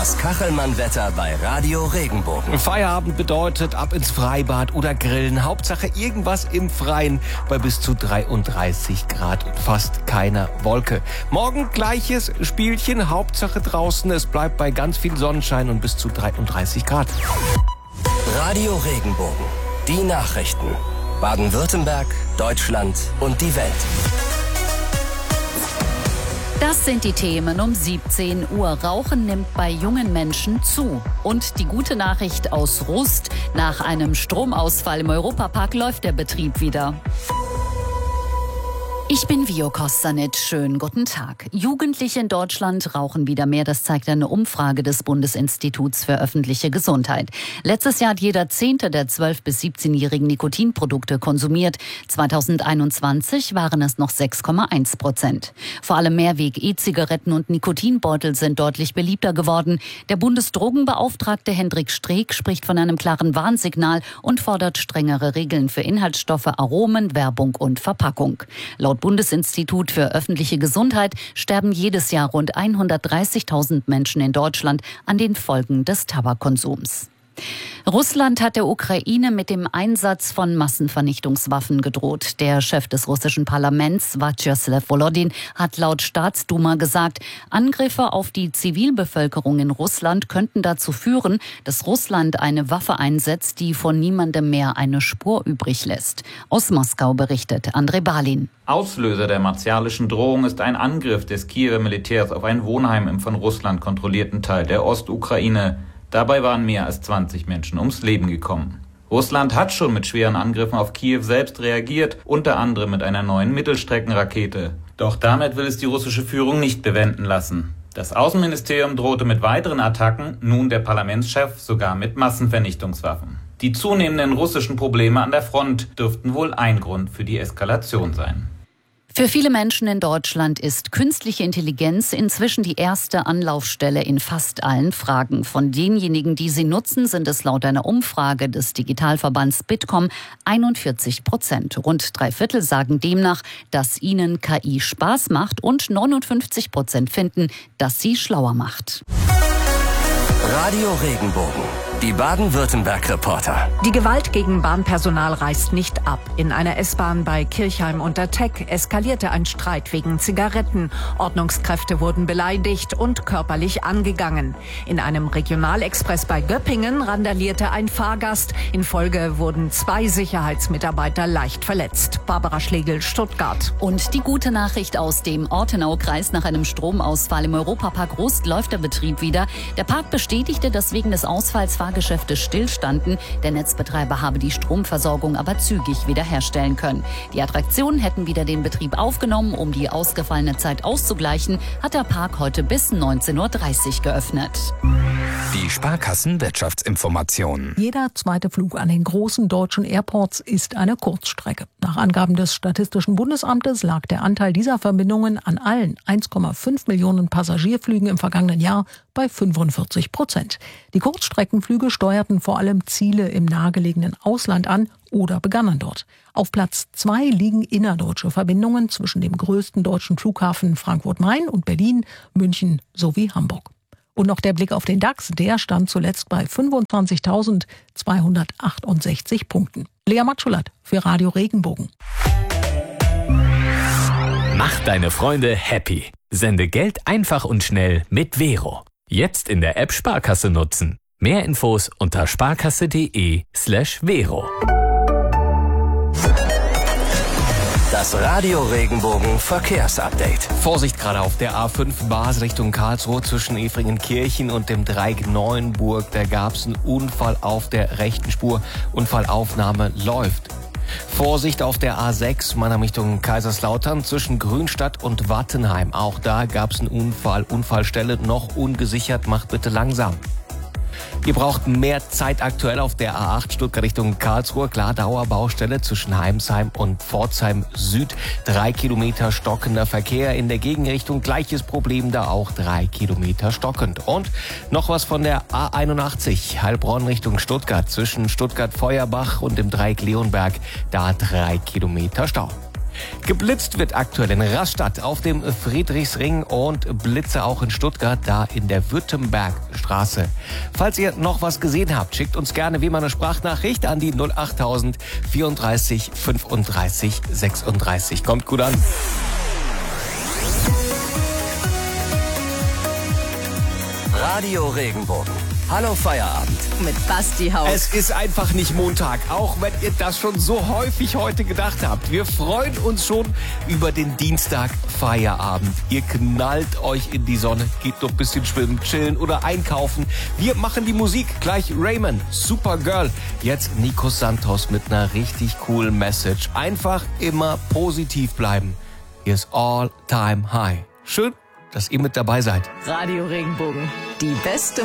Das Kachelmann-Wetter bei Radio Regenbogen. Feierabend bedeutet ab ins Freibad oder Grillen. Hauptsache irgendwas im Freien bei bis zu 33 Grad und fast keiner Wolke. Morgen gleiches Spielchen, Hauptsache draußen. Es bleibt bei ganz viel Sonnenschein und bis zu 33 Grad. Radio Regenbogen. Die Nachrichten. Baden-Württemberg, Deutschland und die Welt. Das sind die Themen um 17 Uhr. Rauchen nimmt bei jungen Menschen zu. Und die gute Nachricht aus Rust: Nach einem Stromausfall im Europapark läuft der Betrieb wieder. Ich bin Vio Kostanic. Schönen guten Tag. Jugendliche in Deutschland rauchen wieder mehr. Das zeigt eine Umfrage des Bundesinstituts für öffentliche Gesundheit. Letztes Jahr hat jeder 10. der 12- bis 17-Jährigen Nikotinprodukte konsumiert. 2021 waren es noch 6,1%. Vor allem Mehrweg, E-Zigaretten und Nikotinbeutel sind deutlich beliebter geworden. Der Bundesdrogenbeauftragte Hendrik Streeck spricht von einem klaren Warnsignal und fordert strengere Regeln für Inhaltsstoffe, Aromen, Werbung und Verpackung. Laut Bundesinstitut für öffentliche Gesundheit sterben jedes Jahr rund 130.000 Menschen in Deutschland an den Folgen des Tabakkonsums. Russland hat der Ukraine mit dem Einsatz von Massenvernichtungswaffen gedroht. Der Chef des russischen Parlaments, Vyacheslav Volodin, hat laut Staatsduma gesagt, Angriffe auf die Zivilbevölkerung in Russland könnten dazu führen, dass Russland eine Waffe einsetzt, die von niemandem mehr eine Spur übrig lässt. Aus Moskau berichtet Andrei Balin. Auslöser der martialischen Drohung ist ein Angriff des Kiewer Militärs auf ein Wohnheim im von Russland kontrollierten Teil der Ostukraine. Dabei waren mehr als 20 Menschen ums Leben gekommen. Russland hat schon mit schweren Angriffen auf Kiew selbst reagiert, unter anderem mit einer neuen Mittelstreckenrakete. Doch damit will es die russische Führung nicht bewenden lassen. Das Außenministerium drohte mit weiteren Attacken, nun der Parlamentschef sogar mit Massenvernichtungswaffen. Die zunehmenden russischen Probleme an der Front dürften wohl ein Grund für die Eskalation sein. Für viele Menschen in Deutschland ist künstliche Intelligenz inzwischen die erste Anlaufstelle in fast allen Fragen. Von denjenigen, die sie nutzen, sind es laut einer Umfrage des Digitalverbands Bitkom 41%. Rund 3/4 sagen demnach, dass ihnen KI Spaß macht und 59% finden, dass sie schlauer macht. Radio Regenbogen. Die Baden-Württemberg-Reporter. Die Gewalt gegen Bahnpersonal reißt nicht ab. In einer S-Bahn bei Kirchheim unter Teck eskalierte ein Streit wegen Zigaretten. Ordnungskräfte wurden beleidigt und körperlich angegangen. In einem Regionalexpress bei Göppingen randalierte ein Fahrgast. In Folge wurden 2 Sicherheitsmitarbeiter leicht verletzt. Barbara Schlegel, Stuttgart. Und die gute Nachricht aus dem Ortenaukreis: Nach einem Stromausfall im Europapark Rust läuft der Betrieb wieder. Der Park bestätigte, dass wegen des Ausfalls Fahrgeschäfte stillstanden. Der Netzbetreiber habe die Stromversorgung aber zügig wiederherstellen können. Die Attraktionen hätten wieder den Betrieb aufgenommen. Um die ausgefallene Zeit auszugleichen, hat der Park heute bis 19:30 Uhr geöffnet. Die Sparkassen-Wirtschaftsinformation. Jeder zweite Flug an den großen deutschen Airports ist eine Kurzstrecke. Nach Angaben des Statistischen Bundesamtes lag der Anteil dieser Verbindungen an allen 1,5 Millionen Passagierflügen im vergangenen Jahr bei 45%. Die Kurzstreckenflüge steuerten vor allem Ziele im nahegelegenen Ausland an oder begannen dort. Auf Platz 2 liegen innerdeutsche Verbindungen zwischen dem größten deutschen Flughafen Frankfurt-Main und Berlin, München sowie Hamburg. Und noch der Blick auf den DAX, der stand zuletzt bei 25.268 Punkten. Lea Matschulat für Radio Regenbogen. Mach deine Freunde happy. Sende Geld einfach und schnell mit Vero. Jetzt in der App Sparkasse nutzen. Mehr Infos unter sparkasse.de/Vero. Das Radio Regenbogen Verkehrsupdate. Vorsicht gerade auf der A5 Bas Richtung Karlsruhe zwischen Efringenkirchen und dem Dreieck Neuenburg. Da gab es einen Unfall auf der rechten Spur. Unfallaufnahme läuft. Vorsicht auf der A6 Mannheim Richtung Kaiserslautern zwischen Grünstadt und Wattenheim. Auch da gab es einen Unfall. Unfallstelle noch ungesichert. Macht bitte langsam. Ihr braucht mehr Zeit aktuell auf der A8 Stuttgart Richtung Karlsruhe. Klar, Dauerbaustelle zwischen Heimsheim und Pforzheim Süd. 3 Kilometer stockender Verkehr. In der Gegenrichtung gleiches Problem, da auch 3 Kilometer stockend. Und noch was von der A81 Heilbronn Richtung Stuttgart. Zwischen Stuttgart-Feuerbach und dem Dreieck Leonberg. Da 3 Kilometer Stau. Geblitzt wird aktuell in Rastatt auf dem Friedrichsring und Blitze auch in Stuttgart, da in der Württembergstraße. Falls ihr noch was gesehen habt, schickt uns gerne wie immer eine Sprachnachricht an die 08000 34 35 36. Kommt gut an. Radio Regenbogen. Hallo Feierabend. Mit Basti Haug. Es ist einfach nicht Montag, auch wenn ihr das schon so häufig heute gedacht habt. Wir freuen uns schon über den Dienstag Feierabend. Ihr knallt euch in die Sonne, geht noch ein bisschen schwimmen, chillen oder einkaufen. Wir machen die Musik. Gleich Raymond, Supergirl. Jetzt Nico Santos mit einer richtig coolen Message. Einfach immer positiv bleiben. Hier ist All Time High. Schön, dass ihr mit dabei seid. Radio Regenbogen, die beste